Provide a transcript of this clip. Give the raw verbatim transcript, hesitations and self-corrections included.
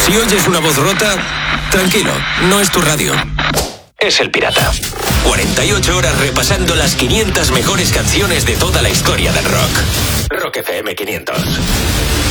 Si oyes una voz rota, tranquilo, no es tu radio. Es El Pirata. cuarenta y ocho horas repasando las quinientas mejores canciones de toda la historia del rock. Rock F M quinientos.